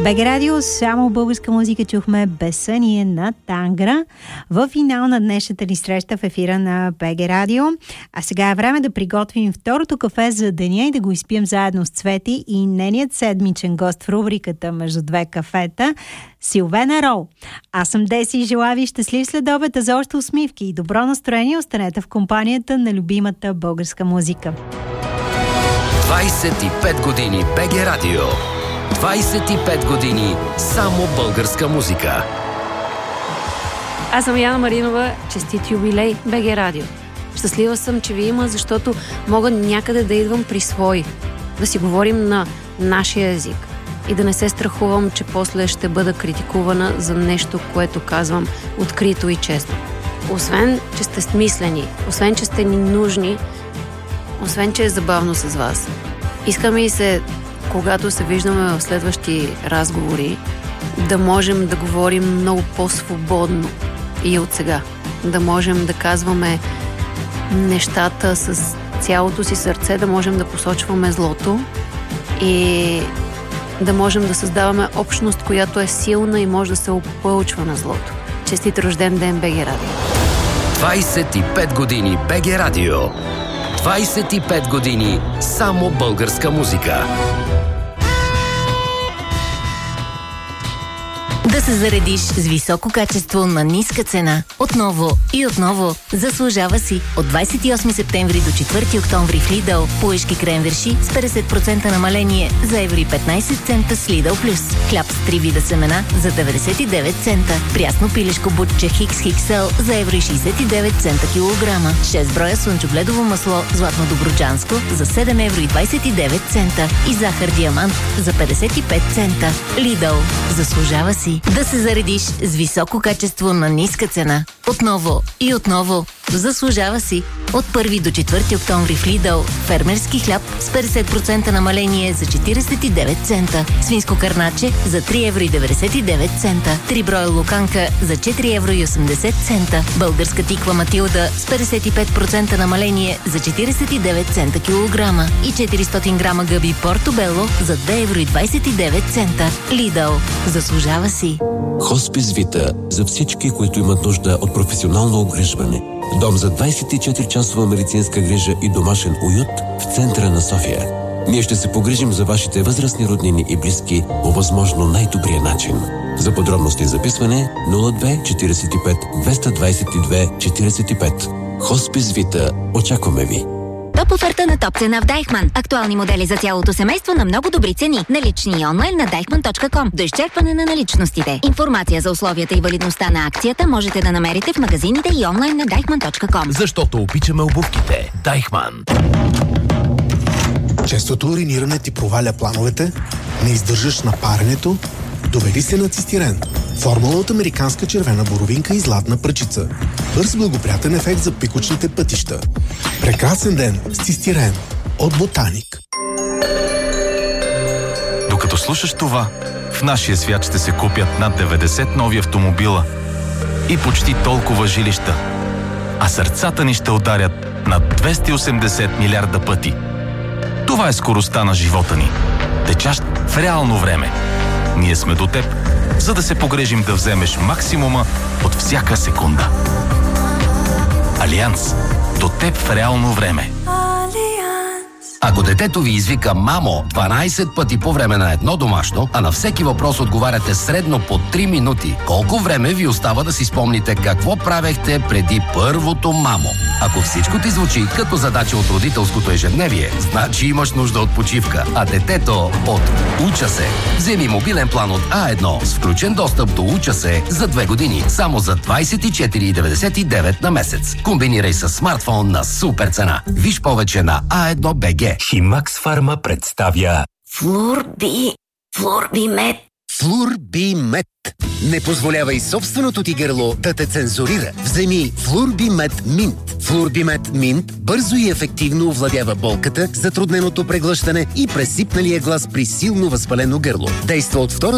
БГ Радио, само българска музика чухме Безсъние на Тангра в финал на днешната ни среща в ефира на БГ Радио. А сега е време да приготвим второто кафе за деня и да го изпием заедно с Цвети и нейният седмичен гост в рубриката Между две кафета Силвена Рол. Аз съм Деси и желая ви щастлив следобед, а за още усмивки и добро настроение останете в компанията на любимата българска музика. 25 години БГ Радио. 25 години само българска музика. Аз съм Яна Маринова. Честит юбилей, БГ Радио. Щастлива съм, че ви има, защото мога някъде да идвам при свои. Да си говорим на нашия език. И да не се страхувам, че после ще бъда критикувана за нещо, което казвам открито и честно. Освен, че сте смислени, освен, че сте ни нужни, освен, че е забавно с вас. Искаме и се, когато се виждаме в следващи разговори, да можем да говорим много по-свободно и от сега. Да можем да казваме нещата с цялото си сърце, да можем да посочваме злото и да можем да създаваме общност, която е силна и може да се опълчва на злото. Честит рожден ден, БГ Радио! 25 години БГ Радио. 25 години само българска музика. Да се заредиш с високо качество на ниска цена. Отново и отново. Заслужава си. От 28 септември до 4 октомври в Lidl. Поешки кренверши с 50% намаление за евро и 15 цента с Lidl Plus. Хляб с 3 вида семена за 99 цента. Прясно пилешко бутче Хикс XL за евро и 69 цента килограма. 6 броя слънчогледово масло златно добруджанско за 7 евро и 29 цента. И захар диамант за 55 цента. Lidl. Заслужава си. Да се заредиш с високо качество на ниска цена. Отново и отново. Заслужава си. От 1 до 4 октомври в Lidl. Фермерски хляб с 50% намаление за 49 цента. Свинско карначе за 3 евро и 99 цента. 3 броя луканка за 4 евро и 80 цента. Българска тиква Матилда с 55% намаление за 49 цента килограма. И 400 грама гъби Портобело за 2 евро и 29 цента. Lidl. Заслужава си. Хоспис Вита за всички, които имат нужда от професионално огрижване. Дом за 24-часова медицинска грижа и домашен уют в центъра на София. Ние ще се погрижим за вашите възрастни роднини и близки по възможно най-добрия начин. За подробности и записване 02 45 222 45. Хоспис Вита. Очакваме ви. Топ оферта на топ цена в Дайхман. Актуални модели за цялото семейство на много добри цени. Налични и онлайн на deichmann.com. До изчерпване на наличностите. Информация за условията и валидността на акцията можете да намерите в магазините и онлайн на deichmann.com. Защото обичаме обувките. Дайхман. Честото уриниране ти проваля плановете? Не издържаш на паренето? Доведи се на цистирен. Формула от американска червена боровинка и златна пръчица. Бърз благоприятен ефект за пикочните пътища. Прекрасен ден с цистирен от Ботаник. Докато слушаш това, в нашия свят ще се купят над 90 нови автомобила и почти толкова жилища. А сърцата ни ще ударят над 280 милиарда пъти. Това е скоростта на живота ни. Течащ в реално време. Ние сме до теб, за да се погрежим да вземеш максимума от всяка секунда. Алианс. До теб в реално време. Ако детето ви извика «Мамо» 12 пъти по време на едно домашно, а на всеки въпрос отговаряте средно по 3 минути, колко време ви остава да си спомните какво правехте преди първото «Мамо»? Ако всичко ти звучи като задача от родителското ежедневие, значи имаш нужда от почивка, а детето от «Уча се». Вземи мобилен план от А1 с включен достъп до «Уча се» за 2 години, само за 24,99 на месец. Комбинирай с смартфон на супер цена. Виж повече на A1BG. Химакс Фарма представя Флурбимет. Флурбимет. Не позволявай собственото ти гърло да те цензурира. Вземи Флурбимет Минт. Флурбимет Минт бързо и ефективно овладява болката, затрудненото преглъщане и пресипналия глас при силно възпалено гърло. Действа от втората